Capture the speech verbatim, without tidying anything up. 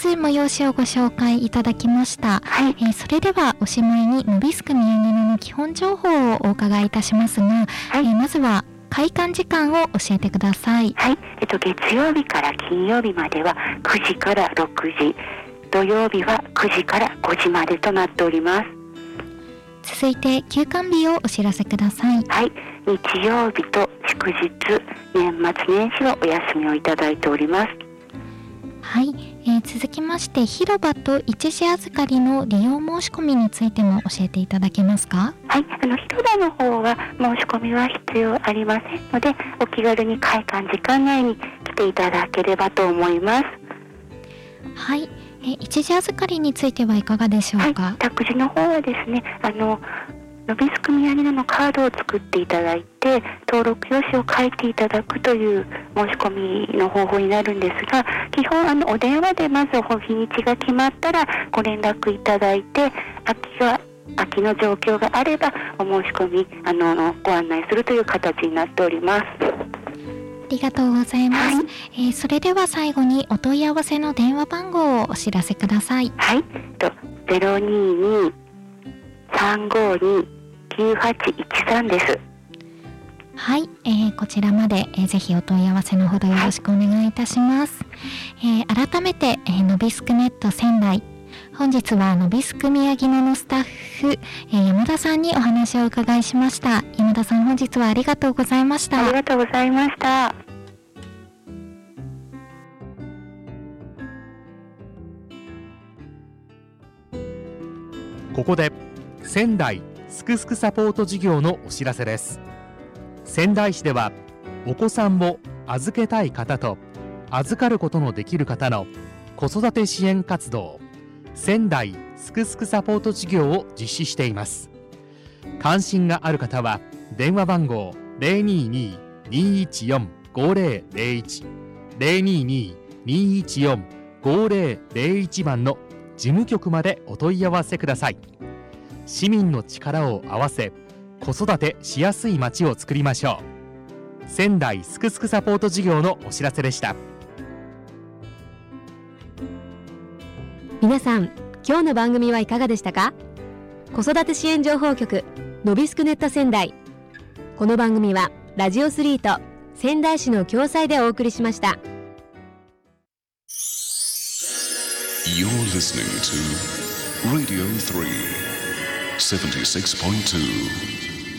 つ催しをご紹介いただきました、 はい。 えー、それではおしまいにのびすく宮城野の基本情報をお伺いいたしますが、 はい。 えー、まずは開館時間を教えてください。 はい、えっと、月曜日から金曜日まではくじからろくじ、土曜日はくじからごじまでとなっております。 続いて休館日をお知らせください。 はい、日曜日と祝日、年末年始はお休みをいただいております。 はい、えー、続きまして広場と一時預かりの利用申し込みについても教えていただけますか？ はい、あの広場の方は申し込みは必要ありませんので、お気軽に開館時間内に来ていただければと思います。 はい、えー、一時預かりについてはいかがでしょうか？ はい、託児の方はですね、あののびすく宮城野のカードを作っていただいて登録用紙を書いていただくという申し込みの方法になるんですが、基本あのお電話でまず日にちが決まったらご連絡いただいて、空きが空きの状況があればお申し込みあのご案内するという形になっております。 ありがとうございます、はい。えー、それでは最後にお問い合わせの電話番号をお知らせください。 はい、と ゼロにーにーさんごにきゅうはちいちさん です。 はい、えー、こちらまで、えー、ぜひお問い合わせのほどよろしくお願いいたします、えー、改めて、えー、のびすくネット仙台、本日はのびすく宮城野のスタッフ、えー、山田さんにお話をお伺いしました。山田さん、本日はありがとうございました。 ありがとうございました。 ここで仙台すくすくサポート事業のお知らせです。仙台市ではお子さんを預けたい方と預かることのできる方の子育て支援活動、仙台すくすくサポート事業を実施しています。関心がある方は電話番号 ゼロにーにーにーいちよんごゼロゼロいち ゼロにーにーにーいちよんごゼロゼロいち番の事務局までお問い合わせください。市民の力を合わせ子育てしやすい街を作りましょう。仙台すくすくサポート事業のお知らせでした。 皆さん、今日の番組はいかがでしたか？子育て支援情報局のびすくネット仙台、この番組はラジオスリーと仙台市の共催でお送りしました。 You're listening to Radio スリー セブンティシックスポイントツー